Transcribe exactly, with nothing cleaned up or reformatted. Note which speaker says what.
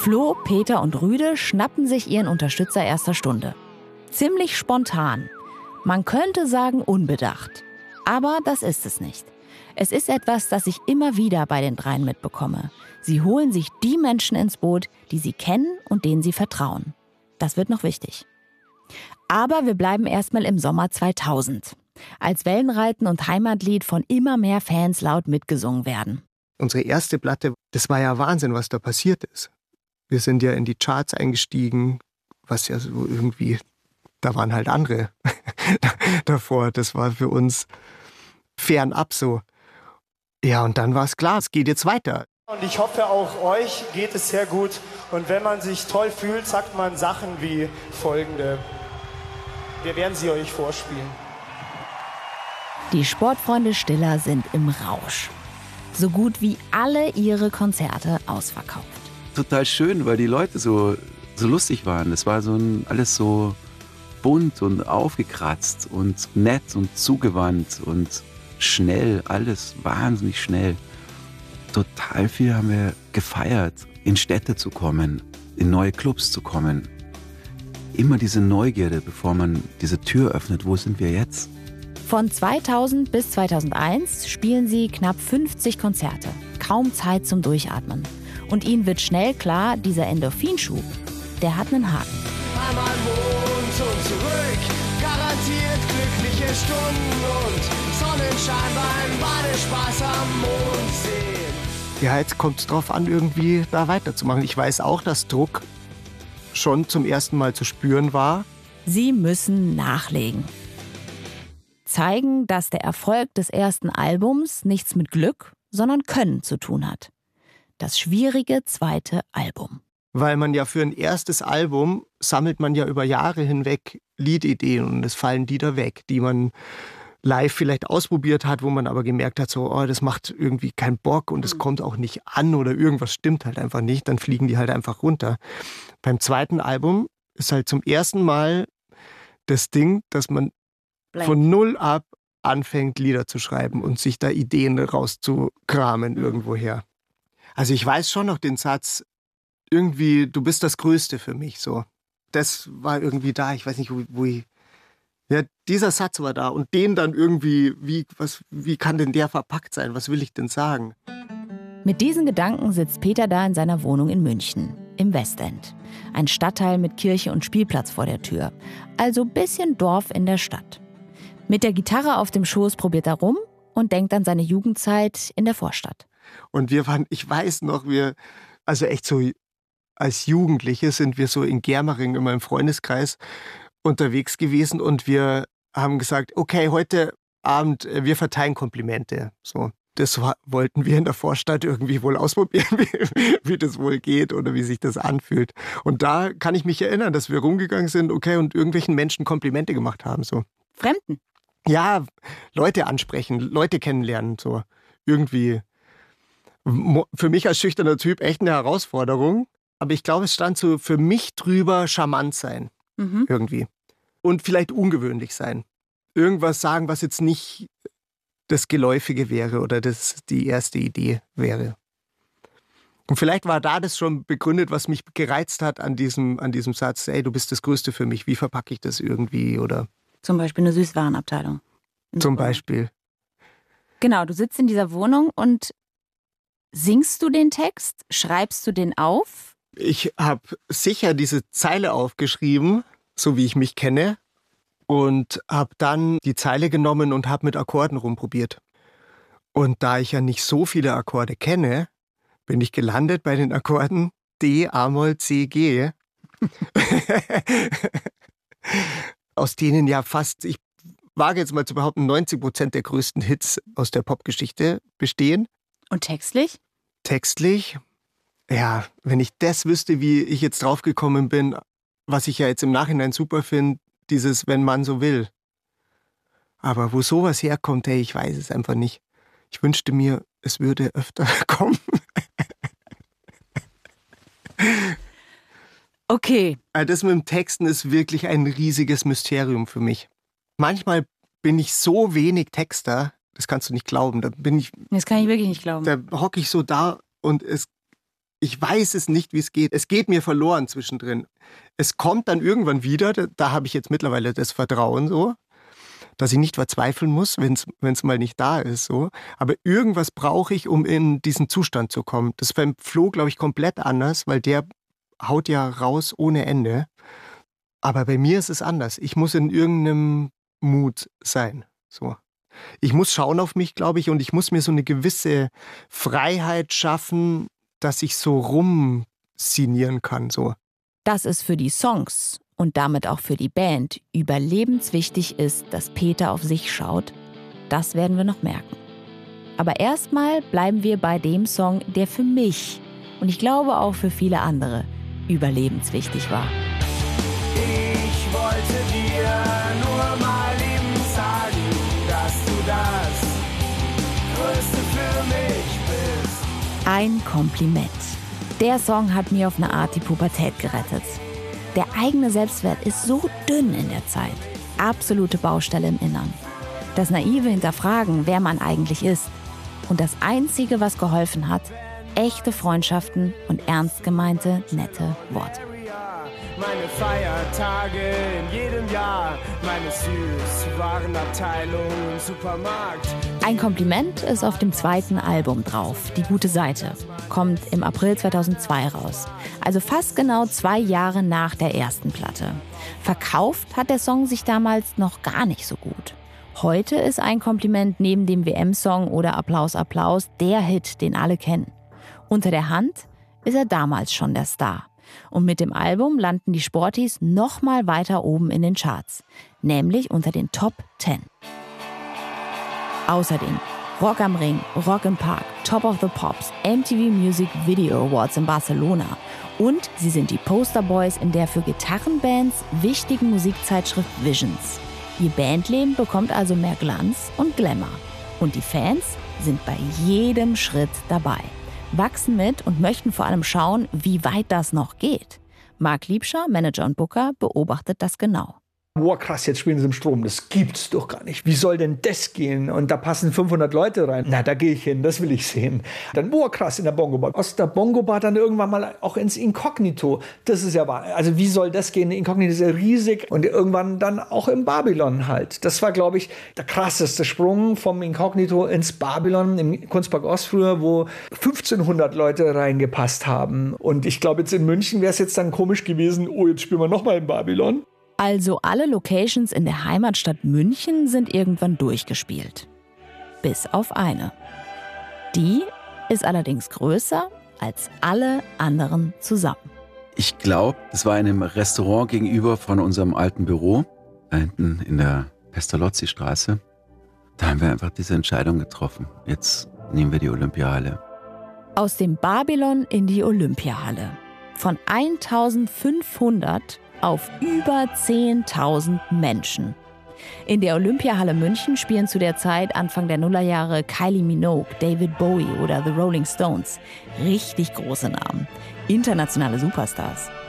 Speaker 1: Flo, Peter und Rüde schnappen sich ihren Unterstützer erster Stunde. Ziemlich spontan. Man könnte sagen unbedacht. Aber das ist es nicht. Es ist etwas, das ich immer wieder bei den dreien mitbekomme. Sie holen sich die Menschen ins Boot, die sie kennen und denen sie vertrauen. Das wird noch wichtig. Aber wir bleiben erstmal im Sommer zweitausend. Als Wellenreiten und Heimatlied von immer mehr Fans laut mitgesungen werden.
Speaker 2: Unsere erste Platte, das war ja Wahnsinn, was da passiert ist. Wir sind ja in die Charts eingestiegen, was ja so irgendwie, da waren halt andere davor. Das war für uns fernab so. Ja, und dann war es klar, es geht jetzt weiter.
Speaker 3: Und ich hoffe, auch euch geht es sehr gut. Und wenn man sich toll fühlt, sagt man Sachen wie folgende. Wir werden sie euch vorspielen.
Speaker 1: Die Sportfreunde Stiller sind im Rausch. So gut wie alle ihre Konzerte ausverkauft.
Speaker 4: Total schön, weil die Leute so, so lustig waren. Es war so ein, alles so bunt und aufgekratzt und nett und zugewandt und schnell, alles wahnsinnig schnell. Total viel haben wir gefeiert, in Städte zu kommen, in neue Clubs zu kommen. Immer diese Neugierde, bevor man diese Tür öffnet, wo sind wir jetzt?
Speaker 1: Von zweitausend bis zweitausendeins spielen sie knapp fünfzig Konzerte. Kaum Zeit zum Durchatmen. Und ihnen wird schnell klar, dieser Endorphinschub, der hat einen Haken.
Speaker 5: Einmal Mond und zurück, garantiert glückliche Stunden und Sonnenschein beim Badespaß am Mondsee.
Speaker 2: Ja, jetzt kommt es drauf an, irgendwie da weiterzumachen. Ich weiß auch, dass Druck schon zum ersten Mal zu spüren war.
Speaker 1: Sie müssen nachlegen. Zeigen, dass der Erfolg des ersten Albums nichts mit Glück, sondern Können zu tun hat. Das schwierige zweite Album.
Speaker 2: Weil man ja für ein erstes Album sammelt man ja über Jahre hinweg Liedideen und es fallen Lieder weg, die man live vielleicht ausprobiert hat, wo man aber gemerkt hat, so, oh, das macht irgendwie keinen Bock und es mhm. kommt auch nicht an oder irgendwas stimmt halt einfach nicht, dann fliegen die halt einfach runter. Beim zweiten Album ist halt zum ersten Mal das Ding, dass man Blank. von null ab anfängt, Lieder zu schreiben und sich da Ideen rauszukramen mhm. irgendwoher. Also ich weiß schon noch den Satz, irgendwie, du bist das Größte für mich, so. Das war irgendwie da, ich weiß nicht, wo, wo ich... Ja, dieser Satz war da und den dann irgendwie, wie, was, wie kann denn der verpackt sein? Was will ich denn sagen?
Speaker 1: Mit diesen Gedanken sitzt Peter da in seiner Wohnung in München, im Westend. Ein Stadtteil mit Kirche und Spielplatz vor der Tür. Also bisschen Dorf in der Stadt. Mit der Gitarre auf dem Schoß probiert er rum und denkt an seine Jugendzeit in der Vorstadt.
Speaker 2: Und wir waren, ich weiß noch, wir, also echt so als Jugendliche sind wir so in Germering in meinem Freundeskreis unterwegs gewesen und wir haben gesagt, okay, heute Abend, wir verteilen Komplimente. So, das wollten wir in der Vorstadt irgendwie wohl ausprobieren, wie, wie das wohl geht oder wie sich das anfühlt. Und da kann ich mich erinnern, dass wir rumgegangen sind, okay, und irgendwelchen Menschen Komplimente gemacht haben. So.
Speaker 1: Fremden?
Speaker 2: Ja, Leute ansprechen, Leute kennenlernen, so irgendwie. Für mich als schüchterner Typ echt eine Herausforderung. Aber ich glaube, es stand so für mich drüber charmant sein. Mhm. Irgendwie. Und vielleicht ungewöhnlich sein. Irgendwas sagen, was jetzt nicht das Geläufige wäre oder das die erste Idee wäre. Und vielleicht war da das schon begründet, was mich gereizt hat an diesem, an diesem Satz, ey, du bist das Größte für mich, wie verpacke ich das irgendwie? Oder
Speaker 1: zum Beispiel eine Süßwarenabteilung.
Speaker 2: Zum Beispiel.
Speaker 1: Genau, du sitzt in dieser Wohnung und singst du den Text? Schreibst du den auf?
Speaker 2: Ich habe sicher diese Zeile aufgeschrieben, so wie ich mich kenne, und habe dann die Zeile genommen und habe mit Akkorden rumprobiert. Und da ich ja nicht so viele Akkorde kenne, bin ich gelandet bei den Akkorden D, A-Moll, C, G. Aus denen ja fast, ich wage jetzt mal zu behaupten, neunzig Prozent der größten Hits aus der Popgeschichte bestehen.
Speaker 1: Und textlich?
Speaker 2: Textlich? Ja, wenn ich das wüsste, wie ich jetzt draufgekommen bin, was ich ja jetzt im Nachhinein super finde, dieses "Wenn man so will". Aber wo sowas herkommt, hey, ich weiß es einfach nicht. Ich wünschte mir, es würde öfter kommen.
Speaker 1: Okay.
Speaker 2: Das mit dem Texten ist wirklich ein riesiges Mysterium für mich. Manchmal bin ich so wenig Texter, das kannst du nicht glauben. Da bin ich.
Speaker 1: Das kann ich wirklich nicht glauben.
Speaker 2: Da hocke ich so da und es Ich weiß es nicht, wie es geht. Es geht mir verloren zwischendrin. Es kommt dann irgendwann wieder, da, da habe ich jetzt mittlerweile das Vertrauen so, dass ich nicht verzweifeln muss, wenn es mal nicht da ist. So. Aber irgendwas brauche ich, um in diesen Zustand zu kommen. Das ist beim Flo, glaube ich, komplett anders, weil der haut ja raus ohne Ende. Aber bei mir ist es anders. Ich muss in irgendeinem Mut sein. So. Ich muss schauen auf mich, glaube ich, und ich muss mir so eine gewisse Freiheit schaffen, dass ich so rumsinieren kann. So.
Speaker 1: Dass es für die Songs und damit auch für die Band überlebenswichtig ist, dass Peter auf sich schaut, das werden wir noch merken. Aber erstmal bleiben wir bei dem Song, der für mich und ich glaube auch für viele andere überlebenswichtig war.
Speaker 5: Ich wollte dir nur mal eben sagen, dass du das Größte für mich bist.
Speaker 1: Ein Kompliment. Der Song hat mir auf eine Art die Pubertät gerettet. Der eigene Selbstwert ist so dünn in der Zeit. Absolute Baustelle im Innern. Das naive Hinterfragen, wer man eigentlich ist. Und das Einzige, was geholfen hat, echte Freundschaften und ernst gemeinte, nette Worte.
Speaker 5: Meine Feiertage in jedem Jahr, meine Süßwarenabteilung im Supermarkt.
Speaker 1: Ein Kompliment ist auf dem zweiten Album drauf, Die gute Seite. Kommt im April zweitausendzwei raus. Also fast genau zwei Jahre nach der ersten Platte. Verkauft hat der Song sich damals noch gar nicht so gut. Heute ist Ein Kompliment neben dem W M-Song oder Applaus, Applaus der Hit, den alle kennen. Unter der Hand ist er damals schon der Star. Und mit dem Album landen die Sporties noch mal weiter oben in den Charts, nämlich unter den Top zehn. Außerdem Rock am Ring, Rock im Park, Top of the Pops, M T V Music Video Awards in Barcelona und sie sind die Posterboys in der für Gitarrenbands wichtigen Musikzeitschrift Visions. Ihr Bandleben bekommt also mehr Glanz und Glamour. Und die Fans sind bei jedem Schritt dabei. Wachsen mit und möchten vor allem schauen, wie weit das noch geht. Marc Liebscher, Manager und Booker, beobachtet das genau.
Speaker 6: Boah, krass, jetzt spielen sie im Strom. Das gibt's doch gar nicht. Wie soll denn das gehen? Und da passen fünfhundert Leute rein. Na, da gehe ich hin, das will ich sehen. Dann, boah, krass, in der Bongo-Bar. Aus der Bongo-Bar dann irgendwann mal auch ins Inkognito. Das ist ja wahr. Also wie soll das gehen? Inkognito ist ja riesig. Und irgendwann dann auch im Babylon halt. Das war, glaube ich, der krasseste Sprung vom Inkognito ins Babylon im Kunstpark Ost früher, wo fünfzehnhundert Leute reingepasst haben. Und ich glaube, jetzt in München wäre es jetzt dann komisch gewesen, oh, jetzt spielen wir nochmal im Babylon.
Speaker 1: Also alle Locations in der Heimatstadt München sind irgendwann durchgespielt. Bis auf eine. Die ist allerdings größer als alle anderen zusammen.
Speaker 4: Ich glaube, es war in einem Restaurant gegenüber von unserem alten Büro, da hinten in der Pestalozzi-Straße. Da haben wir einfach diese Entscheidung getroffen. Jetzt nehmen wir die Olympiahalle.
Speaker 1: Aus dem Babylon in die Olympiahalle. Von eintausendfünfhundert auf über zehntausend Menschen. In der Olympiahalle München spielen zu der Zeit Anfang der Nullerjahre Kylie Minogue, David Bowie oder The Rolling Stones. Richtig große Namen. Internationale Superstars.